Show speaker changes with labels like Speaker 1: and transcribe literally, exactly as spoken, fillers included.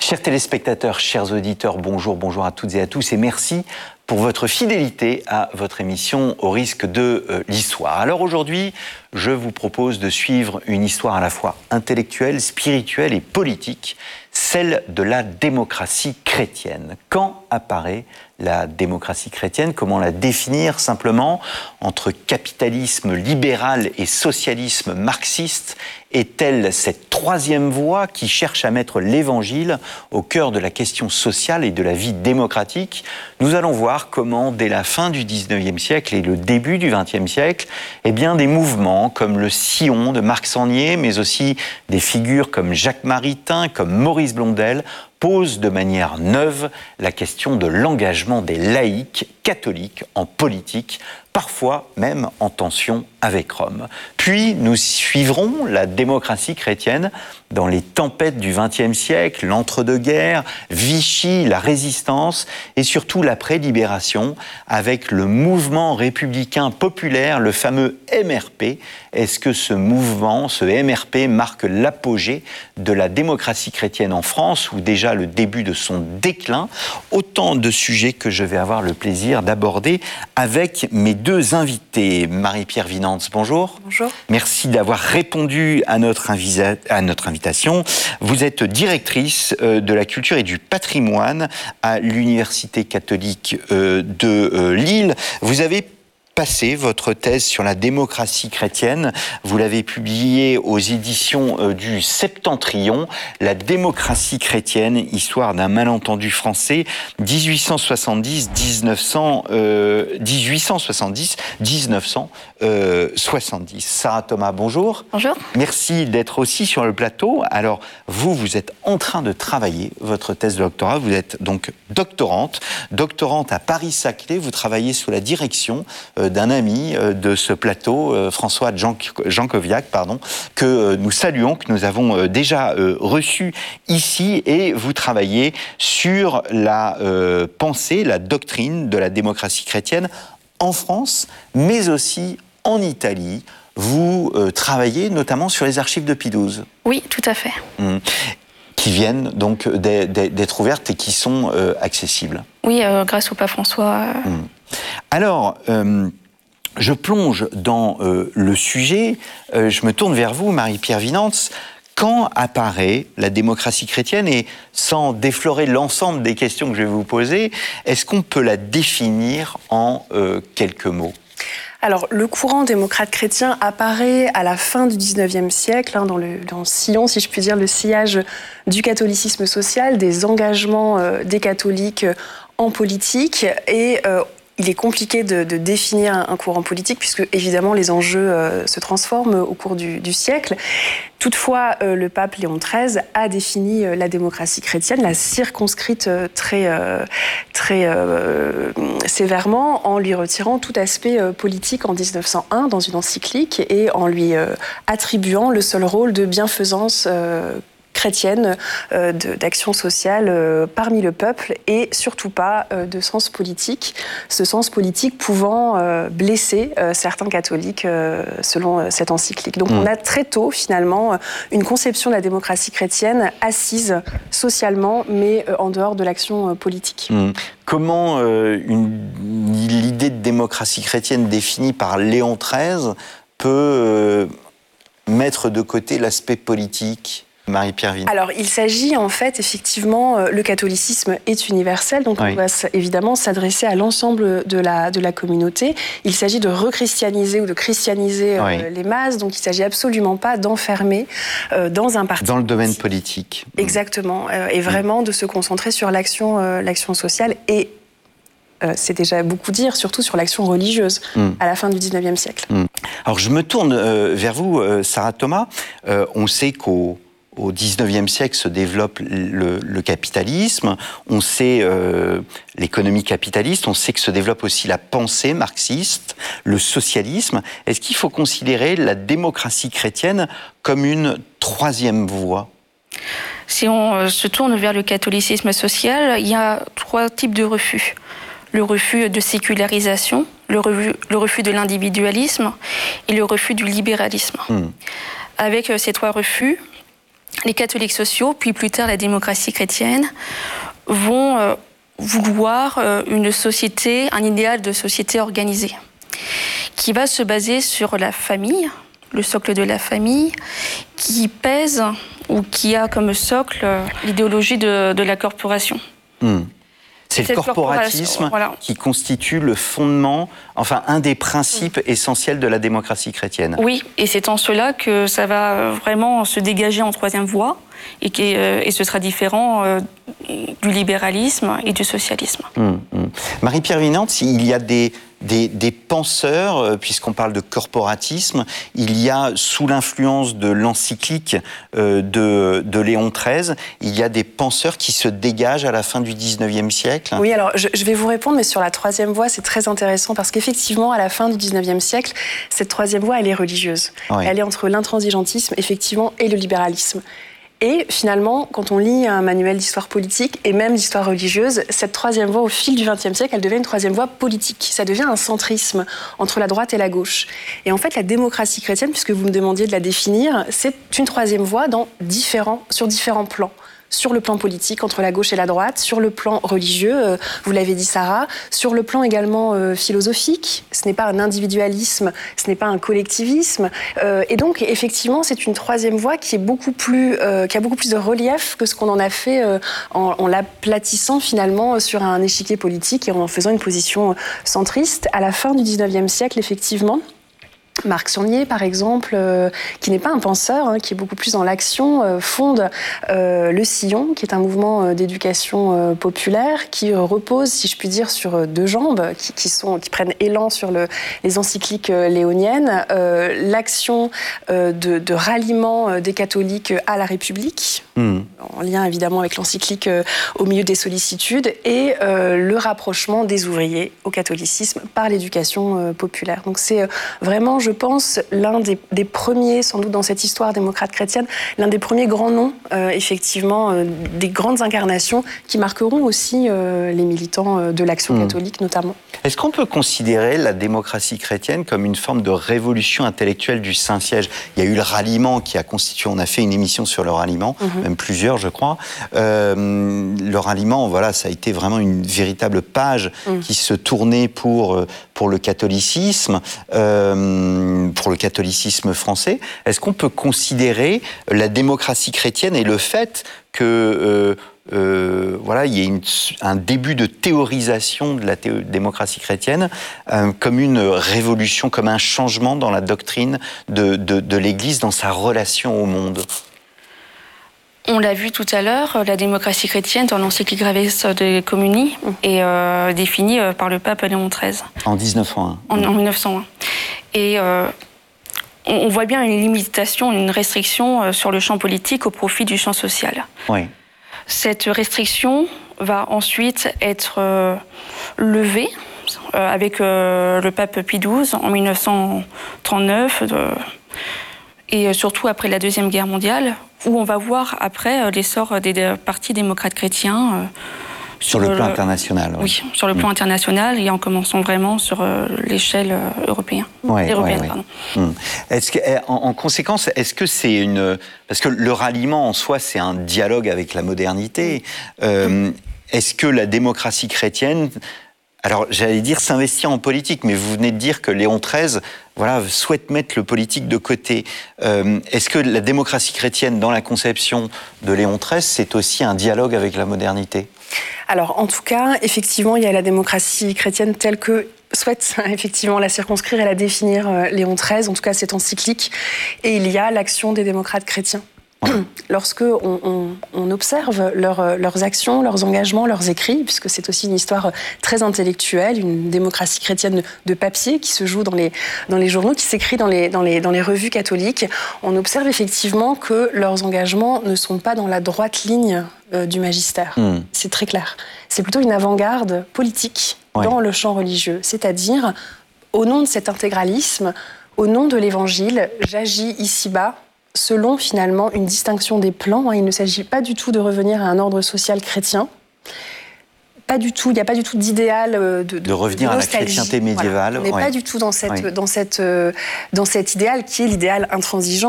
Speaker 1: Chers téléspectateurs, chers auditeurs, bonjour, bonjour à toutes et à tous et merci pour votre fidélité à votre émission Au risque de euh, l'histoire. Alors aujourd'hui, je vous propose de suivre une histoire à la fois intellectuelle, spirituelle et politique, celle de la démocratie chrétienne. Quand apparaît la démocratie chrétienne? Comment la définir simplement? Entre capitalisme libéral et socialisme marxiste, est-elle cette troisième voie qui cherche à mettre l'évangile au cœur de la question sociale et de la vie démocratique? Nous allons voir comment, dès la fin du dix-neuvième siècle et le début du vingtième siècle, eh bien, des mouvements comme le Sillon de Marc Sangnier, mais aussi des figures comme Jacques Maritain, comme Maurice Blondel, pose de manière neuve la question de l'engagement des laïcs catholiques en politique, parfois même en tension avec Rome. Puis nous suivrons la démocratie chrétienne dans les tempêtes du vingtième siècle, l'entre-deux-guerres, Vichy, la résistance et surtout l'après-libération avec le mouvement républicain populaire, le fameux M R P. Est-ce que ce mouvement, ce M R P, marque l'apogée de la démocratie chrétienne en France ou déjà le début de son déclin? Autant de sujets que je vais avoir le plaisir d'aborder avec mes deux invités. Marie-Pierre Winantz, bonjour.
Speaker 2: Bonjour. Merci
Speaker 1: d'avoir répondu à notre, invisa- à notre invitation. Vous êtes directrice euh, de la culture et du patrimoine à l'Université catholique euh, de euh, Lille. Vous avez passé votre thèse sur la démocratie chrétienne. Vous l'avez publiée aux éditions euh, du Septentrion, La démocratie chrétienne, histoire d'un malentendu français, dix-huit cent soixante-dix à dix-neuf cent soixante-dix. Sarah Thomas, bonjour.
Speaker 2: Bonjour.
Speaker 1: Merci d'être aussi sur le plateau. Alors, vous, vous êtes en train de travailler votre thèse de doctorat. Vous êtes donc doctorante, doctorante à Paris-Saclay. Vous travaillez sous la direction euh, d'un ami de ce plateau, François Jankoviak, pardon, que nous saluons, que nous avons déjà reçu ici, et vous travaillez sur la euh, pensée, la doctrine de la démocratie chrétienne en France, mais aussi en Italie. Vous euh, travaillez notamment sur les archives de Pie douze.
Speaker 2: Oui, tout à fait.
Speaker 1: Mmh. Qui viennent donc d'être ouvertes et qui sont euh, accessibles.
Speaker 2: Oui, euh, grâce au pape François. Euh...
Speaker 1: Mmh. Alors, euh, je plonge dans euh, le sujet. Euh, je me tourne vers vous, Marie-Pierre Winantz. Quand apparaît la démocratie chrétienne? Et sans déflorer l'ensemble des questions que je vais vous poser, est-ce qu'on peut la définir en euh, quelques mots?
Speaker 2: Alors, le courant démocrate chrétien apparaît à la fin du dix-neuvième siècle, hein, dans, le, dans le sillon, si je puis dire, le sillage du catholicisme social, des engagements euh, des catholiques euh, en politique. Et euh, il est compliqué de, de définir un, un courant politique, puisque évidemment les enjeux euh, se transforment au cours du, du siècle. Toutefois, euh, le pape Léon treize a défini euh, la démocratie chrétienne, l'a circonscrite euh, très, euh, très euh, sévèrement, en lui retirant tout aspect euh, politique en dix-neuf cent un dans une encyclique et en lui euh, attribuant le seul rôle de bienfaisance euh, chrétienne, euh, de, d'action sociale euh, parmi le peuple et surtout pas euh, de sens politique, ce sens politique pouvant euh, blesser euh, certains catholiques euh, selon euh, cette encyclique. Donc mmh. on a très tôt finalement une conception de la démocratie chrétienne assise socialement mais euh, en dehors de l'action euh, politique.
Speaker 1: Mmh. Comment euh, une, l'idée de démocratie chrétienne définie par Léon treize peut euh, mettre de côté l'aspect politique ? Marie-Pierre Winantz.
Speaker 2: Alors, il s'agit en fait, effectivement, le catholicisme est universel, donc oui. on va évidemment s'adresser à l'ensemble de la, de la communauté. Il s'agit de rechristianiser ou de christianiser oui. euh, les masses, donc il ne s'agit absolument pas d'enfermer euh, dans un parti.
Speaker 1: Dans le domaine politique.
Speaker 2: Exactement, euh, et vraiment de se concentrer sur l'action, euh, l'action sociale et Euh, c'est déjà beaucoup dire, surtout sur l'action religieuse mm. à la fin du dix-neuvième siècle.
Speaker 1: Mm. Alors je me tourne euh, vers vous, euh, Sarah Thomas. Euh, on sait qu'au au dix-neuvième siècle se développe le, le capitalisme, on sait euh, l'économie capitaliste, on sait que se développe aussi la pensée marxiste, le socialisme. Est-ce qu'il faut considérer la démocratie chrétienne comme une troisième voie ?
Speaker 3: Si on se tourne vers le catholicisme social, il y a trois types de refus. Le refus de sécularisation, le refus, le refus de l'individualisme et le refus du libéralisme. Mmh. Avec ces trois refus, les catholiques sociaux, puis plus tard la démocratie chrétienne, vont euh, vouloir euh, une société, un idéal de société organisée, qui va se baser sur la famille, le socle de la famille, qui pèse ou qui a comme socle euh, l'idéologie de, de la corporation.
Speaker 1: Mmh. C'est le corporatisme voilà. qui constitue le fondement, enfin un des principes mmh. essentiels de la démocratie chrétienne.
Speaker 3: Oui, et c'est en cela que ça va vraiment se dégager en troisième voie, et, qui, euh, et ce sera différent euh, du libéralisme et du socialisme.
Speaker 1: Mmh, mmh. Marie-Pierre Vinante, il y a des, des, des penseurs, euh, puisqu'on parle de corporatisme, il y a, sous l'influence de l'encyclique euh, de, de Léon treize, il y a des penseurs qui se dégagent à la fin du dix-neuvième siècle.
Speaker 2: Oui, alors je, je vais vous répondre, mais sur la troisième voie, c'est très intéressant, parce qu'effectivement, à la fin du dix-neuvième siècle, cette troisième voie, elle est religieuse. Oui. Elle est entre l'intransigeantisme, effectivement, et le libéralisme. Et finalement, quand on lit un manuel d'histoire politique et même d'histoire religieuse, cette troisième voie, au fil du vingtième siècle, elle devient une troisième voie politique. Ça devient un centrisme entre la droite et la gauche. Et en fait, la démocratie chrétienne, puisque vous me demandiez de la définir, c'est une troisième voie dans différents, sur différents plans. Sur le plan politique, entre la gauche et la droite, sur le plan religieux, euh, vous l'avez dit Sarah, sur le plan également euh, philosophique, ce n'est pas un individualisme, ce n'est pas un collectivisme, euh, et donc effectivement c'est une troisième voie qui est beaucoup plus, euh, qui a beaucoup plus de relief que ce qu'on en a fait euh, en, en l'aplatissant finalement sur un échiquier politique et en faisant une position centriste. À la fin du dix-neuvième siècle, effectivement, Marc Sangnier, par exemple, euh, qui n'est pas un penseur, hein, qui est beaucoup plus dans l'action, euh, fonde euh, le Sillon, qui est un mouvement euh, d'éducation euh, populaire, qui euh, repose, si je puis dire, sur euh, deux jambes, qui, qui, sont, qui prennent élan sur le, les encycliques euh, léoniennes, euh, l'action euh, de, de ralliement euh, des catholiques à la République, mmh. en lien évidemment avec l'encyclique euh, Au milieu des sollicitudes, et euh, le rapprochement des ouvriers au catholicisme par l'éducation euh, populaire. Donc c'est euh, vraiment, je pense, l'un des, des premiers, sans doute dans cette histoire démocrate chrétienne, l'un des premiers grands noms, euh, effectivement, euh, des grandes incarnations qui marqueront aussi euh, les militants euh, de l'Action mmh. catholique, notamment.
Speaker 1: Est-ce qu'on peut considérer la démocratie chrétienne comme une forme de révolution intellectuelle du Saint-Siège ? Il y a eu le ralliement qui a constitué, on a fait une émission sur le ralliement, mmh. même plusieurs, je crois. Euh, le ralliement, voilà, ça a été vraiment une véritable page mmh. qui se tournait pour, pour le catholicisme. Euh, pour le catholicisme français. Est-ce qu'on peut considérer la démocratie chrétienne et le fait que euh, euh, voilà, il y ait une, un début de théorisation de la théo- démocratie chrétienne euh, comme une révolution, comme un changement dans la doctrine de, de, de l'Église, dans sa relation au monde ?
Speaker 3: On l'a vu tout à l'heure, la démocratie chrétienne dans l'encyclique Gravis de Communi est euh, définie par le pape Léon treize.
Speaker 1: En dix-neuf cent un.
Speaker 3: En, en mille neuf cent un. Et euh, on, on voit bien une limitation, une restriction euh, sur le champ politique au profit du champ social.
Speaker 1: Oui.
Speaker 3: Cette restriction va ensuite être euh, levée euh, avec euh, le pape Pie douze en mille neuf cent trente-neuf euh, et surtout après la Deuxième Guerre mondiale, où on va voir après l'essor des partis démocrates chrétiens. Euh,
Speaker 1: sur, sur le plan le, international.
Speaker 3: Oui, oui sur le plan mmh. international et en commençant vraiment sur euh, l'échelle euh, européenne.
Speaker 1: Ouais,
Speaker 3: européenne
Speaker 1: ouais,
Speaker 3: pardon.
Speaker 1: Ouais. Mmh. Est-ce que, en, en conséquence, est-ce que c'est une... Parce que le ralliement en soi, c'est un dialogue avec la modernité. Euh, mmh. Est-ce que la démocratie chrétienne... Alors, j'allais dire s'investir en politique, mais vous venez de dire que Léon treize voilà, souhaite mettre le politique de côté. Euh, est-ce que la démocratie chrétienne, dans la conception de Léon treize, c'est aussi un dialogue avec la modernité ?
Speaker 2: Alors, en tout cas, effectivement, il y a la démocratie chrétienne telle que souhaite effectivement la circonscrire et la définir euh, Léon treize, en tout cas cette encyclique, et il y a l'action des démocrates chrétiens. Lorsque on, on, on observe leur, leurs actions, leurs engagements, leurs écrits, puisque c'est aussi une histoire très intellectuelle, une démocratie chrétienne de papier qui se joue dans les, dans les journaux, qui s'écrit dans les, dans, les, dans les revues catholiques, on observe effectivement que leurs engagements ne sont pas dans la droite ligne euh, du magistère. Mmh. C'est très clair. C'est plutôt une avant-garde politique ouais. dans le champ religieux, c'est-à-dire, au nom de cet intégralisme, au nom de l'Évangile, j'agis ici-bas selon finalement une distinction des plans. Il ne s'agit pas du tout de revenir à un ordre social chrétien. Pas du tout, il n'y a pas du tout d'idéal de, de,
Speaker 1: de revenir
Speaker 2: de
Speaker 1: à la chrétienté médiévale.
Speaker 2: Voilà. On n'est
Speaker 1: ouais.
Speaker 2: pas du tout dans, cette,
Speaker 1: ouais.
Speaker 2: dans, cette, dans cet idéal qui est l'idéal intransigeant